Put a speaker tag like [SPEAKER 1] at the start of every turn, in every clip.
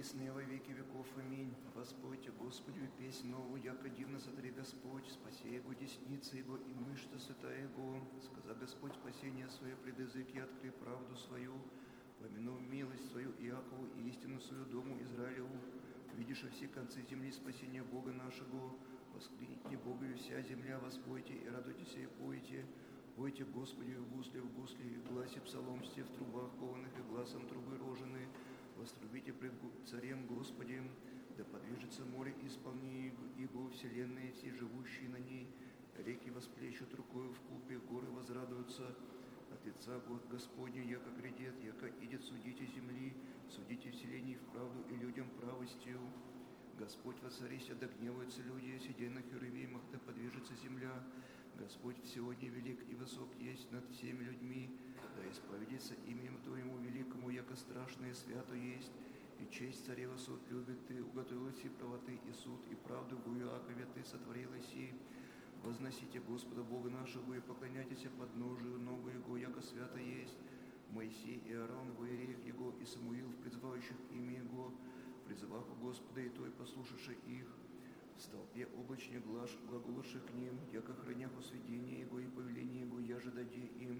[SPEAKER 1] пресные во веки веков. Аминь. Воспойте Господю песнь новую, яко дивно сотвори Господь, спаси Его десница Его и мышца святая Его. Сказа Господь спасение свое пред языки, открой правду свою, помянув милость свою Иакову и истину свою дому Израилеву. Видишь все концы земли спасения Бога нашего. Воскликните Богу и вся земля, воспойте и радуйтесь и пойте. Пойте Господи в гусле, и в гласе псаломсте, в трубах кованых и гласом трубы рожены. Вострубите пред царем Господем, да подвижется море исполни Его, вселенные все живущие на ней. Реки восплещут рукою в купе, горы возрадуются от лица Господня, яко грядет, яко идет, судите земли, судите вселений вправду и людям правостью. Господь воцарися, да гневаются люди, сидя на херувимах, да подвижется земля. Господь сегодня велик и высок есть над всеми людьми, да исповедится именем Твоему великому, яко страшное свято есть, и честь царева суд любит Ты, уготовил си правоты и суд, и правду в Иакове Ты сотворил си. Возносите Господа Бога нашего и поклоняйтесь подножию ногу Его, яко свято есть. Моисей и Аарон в иереях Его, и Самуил в призывающих имя Его, призывах у Господа и той послушавши их. В столпе облачне глаголоши к ним, яко хранях усведение Его и повеление Его, яже даде им.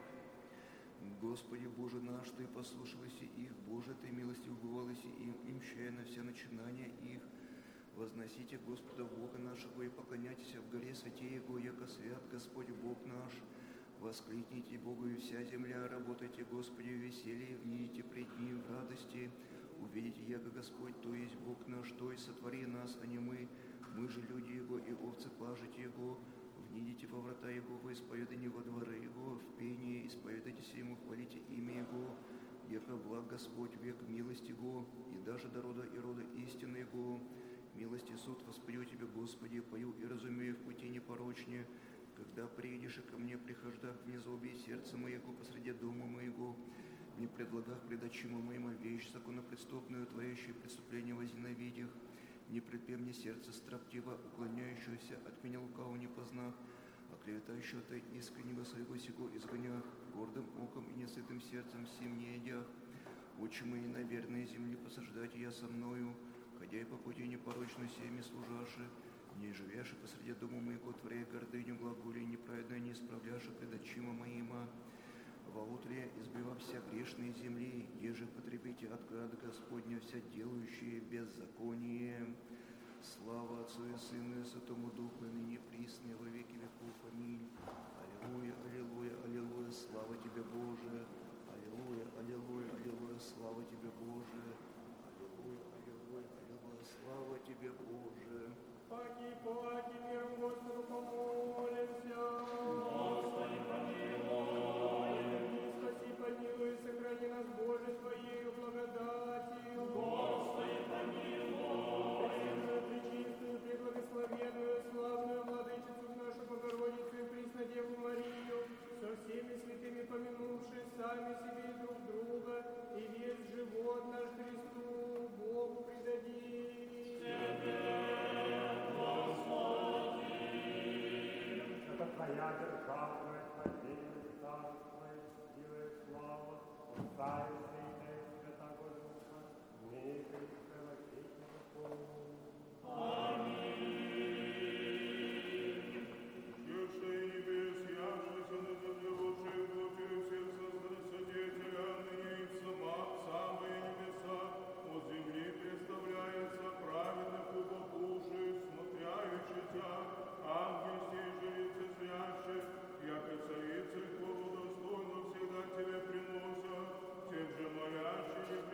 [SPEAKER 1] Господи Боже наш, Ты послушалась их, Боже, Ты милостив бывалась им щая на все начинания их. Возносите Господа Бога нашего и поклоняйтесь в горе святей Его, яко свят Господь Бог наш. Воскликните Богу и вся земля, работайте Господи в веселье, внидите пред Ним в радости. Увидите, яко Господь, то есть Бог наш, то есть сотвори нас, а не мы же люди Его и овцы пажити Его. Внидите во врата Его, во исповедание во дворы Его, в пение исповедайтесь Ему, хвалите имя Его, яко благ Господь век милость Его, и даже до рода и рода истины Его. Милость и суд воспою Тебе, Господи, пою и разумею в пути непорочне. Когда приедешь и ко мне, прихождах в низобе сердце моего посреди дома моего, не предлагах пред очима моему вещь законопреступную, творящую преступление возненавидях, не предпе мне сердце строптиво, уклоняющегося от меня лукаво не познах, а клеветающего от искреннего своего сего изгонях, гордым оком и несытым сердцем сим не едях. Очи мои на верной земли посаждайте я со мною, ходя и по пути непорочной всеми служаши, не живяши посреди дома моего, творя гордыню глаголи, неправедно не исправляши пред очима моима. Во утре избивав вся грешные земли, еже потребите от града Господня вся делающие беззаконие. Слава Отцу и Сыну и Святому Духу, и ныне присно, и во веки веков. Аминь. Аллилуйя, аллилуйя, аллилуйя, слава Тебе, Боже. Аллилуйя, аллилуйя, аллилуйя, слава Тебе, Боже. Аллилуйя, аллилуйя, аллилуйя, слава Тебе, Боже.
[SPEAKER 2] Паки,